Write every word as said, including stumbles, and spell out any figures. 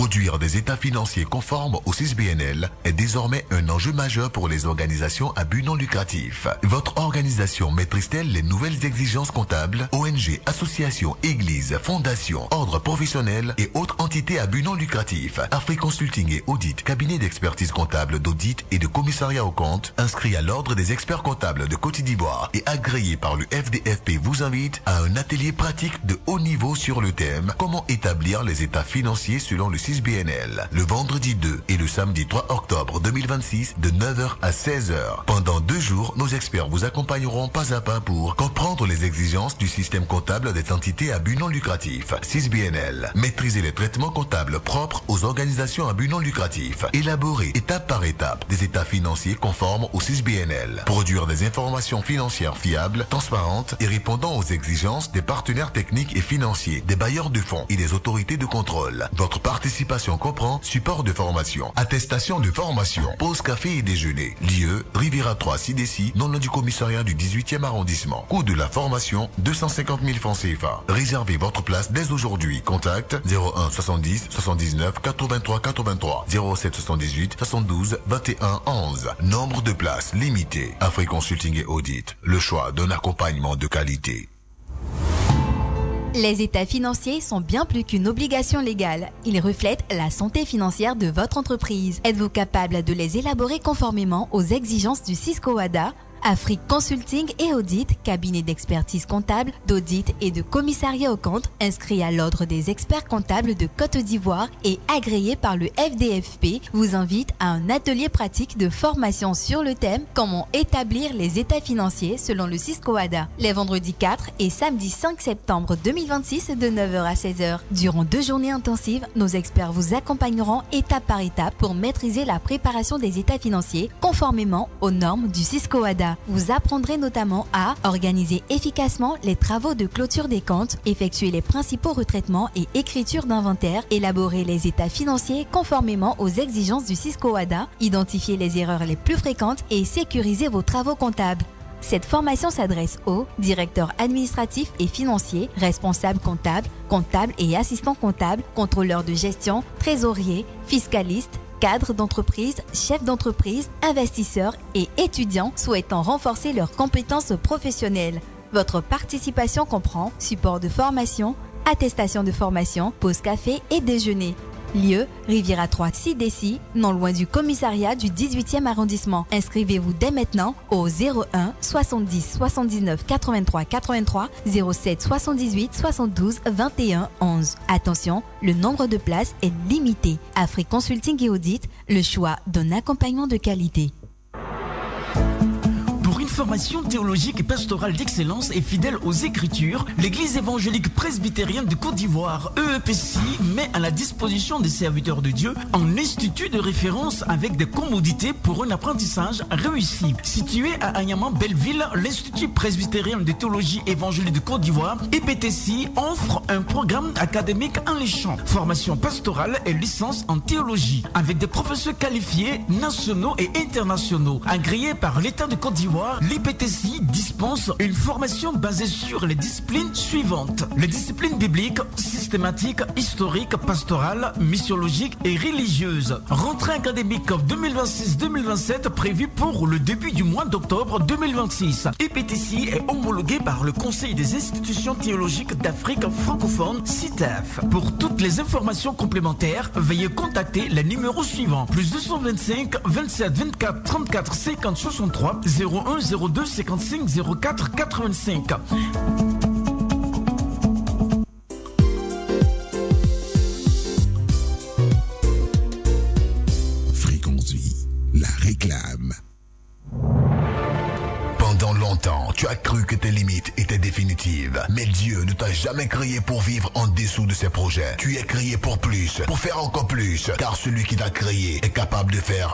Produire des états financiers conformes au six B N L est désormais un enjeu majeur pour les organisations à but non lucratif. Votre organisation maîtrise-t-elle les nouvelles exigences comptables? O N G, associations, églises, fondations, ordres professionnels et autres entités à but non lucratif. Afri Consulting et Audit, cabinet d'expertise comptable, d'audit et de commissariat aux comptes, inscrit à l'ordre des experts comptables de Côte d'Ivoire et agréé par le F D F P, vous invite à un atelier pratique de haut niveau sur le thème « Comment établir les états financiers selon le six B N L » le vendredi deux et le samedi trois octobre deux mille vingt-six de neuf heures à seize heures. Pendant deux jours, nos experts vous accompagneront pas à pas pour comprendre les exigences du système comptable des entités à but non lucratif, six B N L, maîtriser les traitements comptables propres aux organisations à but non lucratif, élaborer étape par étape des états financiers conformes au six B N L, produire des informations financières fiables, transparentes et répondant aux exigences des partenaires techniques et financiers, des bailleurs de fonds et des autorités de contrôle. Votre participation comprend support de formation, attestation de formation, pause café et déjeuner. Lieu, Riviera trois C D C, non loin du commissariat du dix-huitième arrondissement. Coût de la formation, deux cent cinquante mille francs C F A. Réservez votre place dès aujourd'hui. Contact zéro un soixante-dix soixante-dix-neuf quatre-vingt-trois quatre-vingt-trois, zéro sept soixante-dix-huit soixante-douze vingt et un onze. Nombre de places limité. Afri Consulting et Audit. Le choix d'un accompagnement de qualité. Les états financiers sont bien plus qu'une obligation légale. Ils reflètent la santé financière de votre entreprise. Êtes-vous capable de les élaborer conformément aux exigences du Cisco A D A ? Afrique Consulting et Audit, cabinet d'expertise comptable, d'audit et de commissariat aux comptes, inscrit à l'ordre des experts comptables de Côte d'Ivoire et agréé par le F D F P, vous invite à un atelier pratique de formation sur le thème « Comment établir les états financiers selon le Cisco A D A » les vendredis quatre et samedi cinq septembre deux mille vingt-six de neuf heures à seize heures. Durant deux journées intensives, nos experts vous accompagneront étape par étape pour maîtriser la préparation des états financiers conformément aux normes du Cisco A D A. Vous apprendrez notamment à organiser efficacement les travaux de clôture des comptes, effectuer les principaux retraitements et écriture d'inventaire, élaborer les états financiers conformément aux exigences du Cisco A D A, identifier les erreurs les plus fréquentes et sécuriser vos travaux comptables. Cette formation s'adresse aux directeurs administratifs et financiers, responsables comptables, comptables et assistants comptables, contrôleurs de gestion, trésoriers, fiscalistes, cadres d'entreprise, chefs d'entreprise, investisseurs et étudiants souhaitant renforcer leurs compétences professionnelles. Votre participation comprend support de formation, attestation de formation, pause café et déjeuner. Lieu, Riviera trois C D C, non loin du commissariat du dix-huitième arrondissement. Inscrivez-vous dès maintenant au zéro un soixante-dix soixante-dix-neuf quatre-vingt-trois quatre-vingt-trois, zéro sept soixante-dix-huit soixante-douze vingt et un onze. Attention, le nombre de places est limité. Afrique Consulting et Audit, le choix d'un accompagnement de qualité. Formation théologique et pastorale d'excellence et fidèle aux Écritures, l'Église évangélique presbytérienne de Côte d'Ivoire, E E P C I, met à la disposition des serviteurs de Dieu un institut de référence avec des commodités pour un apprentissage réussi. Situé à Agnaman-Belleville, l'Institut presbytérien de théologie évangélique de Côte d'Ivoire, E P T C I, offre un programme académique enrichant, formation pastorale et licence en théologie, avec des professeurs qualifiés nationaux et internationaux, agréés par l'État de Côte d'Ivoire. L'I P T C I dispense une formation basée sur les disciplines suivantes. Les disciplines bibliques, systématiques, historiques, pastorales, missiologiques et religieuses. Rentrée académique deux mille vingt-six deux mille vingt-sept prévue pour le début du mois d'octobre deux mille vingt-six. I P T C I est homologué par le Conseil des institutions théologiques d'Afrique francophone, C I T A F. Pour toutes les informations complémentaires, veuillez contacter les numéros suivants. Plus deux cent vingt-cinq vingt-sept vingt-quatre trente-quatre cinquante soixante-trois zéro un zéro deux cinquante-cinq zéro quatre quatre-vingt-cinq. Fréquence Vie, la réclame. Pendant longtemps, tu as cru que tes limites étaient définitives. Mais Dieu ne t'a jamais créé pour vivre en dessous de ses projets. Tu es créé pour plus, pour faire encore plus. Car celui qui t'a créé est capable de faire